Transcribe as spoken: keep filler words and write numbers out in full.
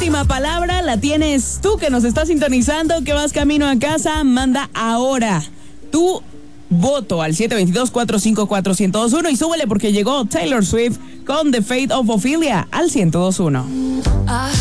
última palabra la tienes tú que nos estás sintonizando, que vas camino a casa. Manda ahora tu voto al siete dos dos, cuatro cinco cuatro, uno cero dos uno y súbele porque llegó Taylor Swift con The Fate of Ophelia al ciento dos punto uno.